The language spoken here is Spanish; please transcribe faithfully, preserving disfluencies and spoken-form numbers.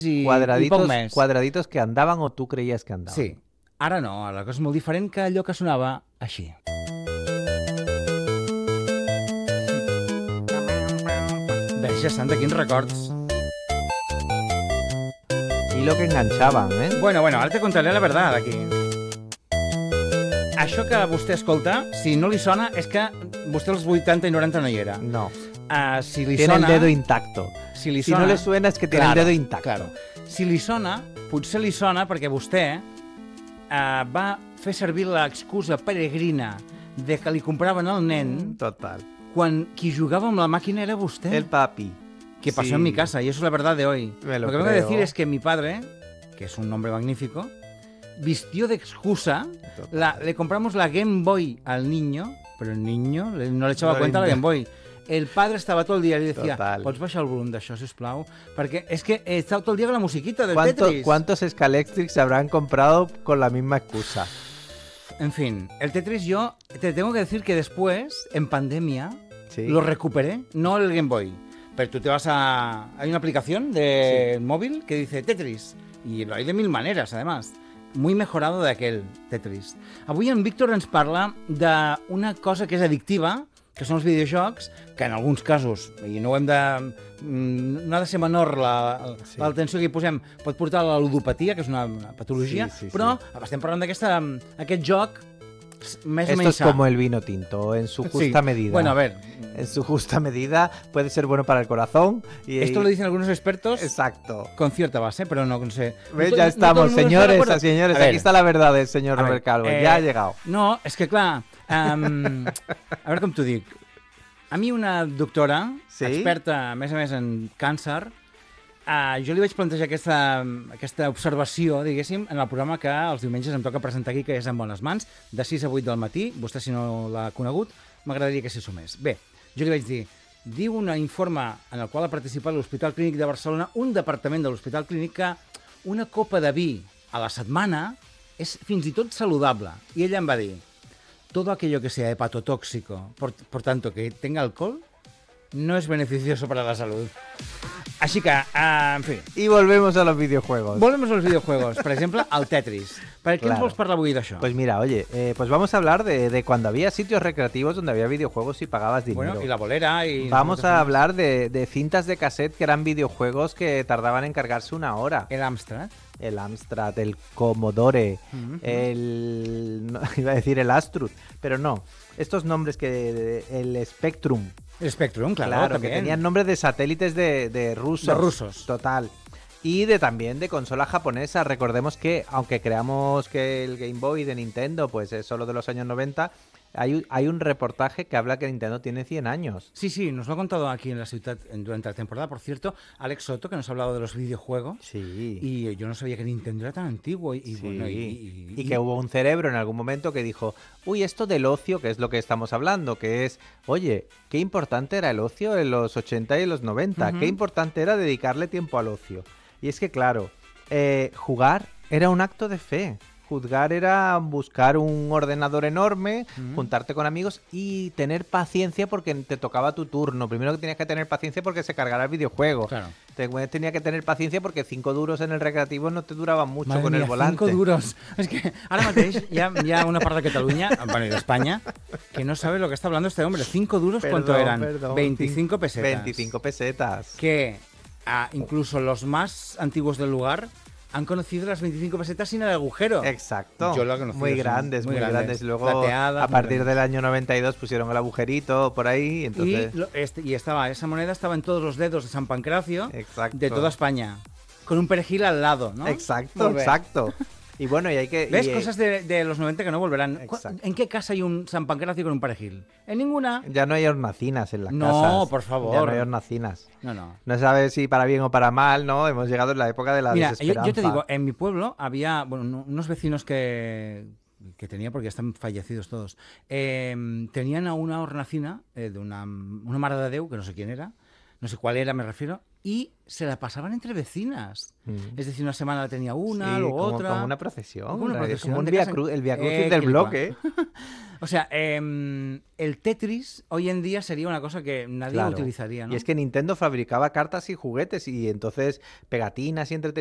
i, quadraditos, i poc més. Quadraditos que andaven o tu creies que andaven. Sí. Ara no, ara la cosa és molt diferent que allò que sonava així. Ves, ja santa, quins records. Y lo que enganchaban, ¿eh? Bueno, bueno, ara te contaré la verdad aquí. Això que vostè escolta, si no li sona, és que vostè als vuitanta i noranta no hi era. No. Uh, si li Tiene sona, el dedo intacto. Si, li si sona, no le suena es que tiene claro, el dedo intacto. Claro. Si li sona, potser li sona perquè vostè uh, va fer servir l'excusa peregrina de que li compraven el nen Total. quan qui jugava amb la màquina era vostè. El papi. Que pasó sí. en mi casa, y eso es la verdad de hoy. Me lo lo que creo. vengo a decir es que mi padre, que es un hombre magnífico, vistió de excusa, la, le compramos la Game Boy al niño, pero el niño le, no le echaba no cuenta a la le... Game Boy. El padre estaba todo el día y le decía, Total. pots baixar el volum d'això, sisplau? Perquè és que he estado todo el día con la musiquita del ¿Cuánto, Tetris. ¿Cuántos Scalextrics se habrán comprado con la misma excusa? En fin, el Tetris yo te tengo que decir que después, en pandemia, ¿Sí? lo recuperé, no el Game Boy. Pero tú te vas a... Hay una aplicación de sí. móvil que dice Tetris. Y lo hay de mil maneras, además. Muy mejorado de aquel Tetris. Avui en Víctor ens parla d'una cosa que és addictiva, que són els videojocs, que en alguns casos, i no ho hem de... no ha de ser menor l'atenció la, sí. que hi posem, pot portar a la ludopatia, que és una, una patologia, sí, sí, però sí. estem parlant d'aquest joc més o Esto menys es como el vino tinto, en su justa sí. medida. Bueno, a ver. En su justa medida puede ser bueno para el corazón. Y... Esto lo dicen algunos expertos. Exacto. Con cierta base, pero no, no sé. ¿Ves? No, ya estamos, no señores, a señores. a aquí está la verdad del señor a Robert ver, Calvo. Eh, ya ha llegado. No, és que clar, um, a veure com t'ho dic. A mi una doctora, sí? experta, a més a més, en càncer, uh, jo li vaig plantejar aquesta, aquesta observació, diguéssim, en el programa que els diumenges em toca presentar aquí, que és En bones mans, de sis a vuit del matí. Vostè, si no l'ha conegut, m'agradaria que s'hi sumés. Bé, jo li vaig dir, diu un informe en el qual ha participat l'Hospital Clínic de Barcelona, un departament de l'Hospital Clínic, que una copa de vi a la setmana és fins i tot saludable. I ella em va dir, todo aquello que sea hepatotóxico, por, por tanto, que tenga alcohol, no es beneficioso para la salud. Així que, uh, en fi... Y volvemos a los videojuegos. Volvemos a los videojuegos. Por ejemplo, al Tetris. ¿Para qué claro. nos vols parlar avui d'això? Pues mira, oye, eh, pues vamos a hablar de, de cuando había sitios recreativos donde había videojuegos y pagabas dinero. Bueno, y la bolera y... Vamos a hablar de, de cintas de cassette que eran videojuegos que tardaban en cargarse una hora. El Amstrad. El Amstrad, el Commodore, uh-huh. el... No, iba a decir el Astrud, pero no. Estos nombres que... El Spectrum. El Spectrum, claro, claro también. que tenían nombres de satélites de, de rusos. De rusos. Total. Y de también de consola japonesa. Recordemos que, aunque creamos que el Game Boy de Nintendo pues es solo de los años noventa, hay, hay un reportaje que habla que Nintendo tiene cien años. Sí, sí, nos lo ha contado aquí en la ciudad durante la temporada. Por cierto, Alex Soto, que nos ha hablado de los videojuegos. Sí. Y yo no sabía que Nintendo era tan antiguo. Y, sí. bueno, y, y, y, y que hubo un cerebro en algún momento que dijo, uy, esto del ocio, que es lo que estamos hablando, que es, oye, qué importante era el ocio en los ochenta y en los noventa. Uh-huh. Qué importante era dedicarle tiempo al ocio. Y es que, claro, eh, jugar era un acto de fe. Juzgar era buscar un ordenador enorme, mm. juntarte con amigos y tener paciencia porque te tocaba tu turno. Primero que tenías que tener paciencia porque se cargara el videojuego. Claro. Después tenía que tener paciencia porque cinco duros en el recreativo no te duraban mucho. Madre con mía, el volante. Cinco duros. Es que ahora mateix hi ha, hi ha una part de Catalunya, bueno, y de España, que no sabe lo que está hablando este hombre. Cinco duros, perdón, ¿cuánto eran? Perdón, veinticinco pesetas. veinticinco pesetas. Que ah, incluso los más antiguos del lugar han conocido las veinticinco pesetas sin el agujero. Exacto. Yo lo he conocido. Muy grandes, muy, muy grandes. grandes. Luego, plateadas, a partir del año noventa y dos pusieron el agujerito por ahí. Entonces... Y, lo, este, y estaba, esa moneda estaba en todos los dedos de San Pancracio. Exacto. De toda España. Con un perejil al lado, ¿no? Exacto, exacto. Y bueno, y hay que... ¿Ves? Y, cosas de, de los noventa que no volverán. Exacto. ¿En qué casa hay un San Pancracio con un perejil? En ninguna. Ya no hay hornacinas en las no, casas. No, por favor. Ya no hay hornacinas. No, no. No sabes si para bien o para mal, ¿no? Hemos llegado en la época de la Mira, desesperanza. Yo, yo te digo, en mi pueblo había bueno, unos vecinos que... que tenía, porque ya están fallecidos todos, eh, tenían a una hornacina eh, de una, una mare de Déu, que no sé quién era, no sé cuál era, me refiero, y se la pasaban entre vecinas. Mm. Es decir, una semana la tenía una, Sí, luego como, otra. como una procesión. Como una procesión Como un de via casa- cru- el Via Crucis Eh, del que bloque. O sea, eh, el Tetris hoy en día sería una cosa que nadie Claro. utilizaría, ¿no? Y es que Nintendo fabricaba cartas y juguetes y entonces pegatinas y entretenimiento.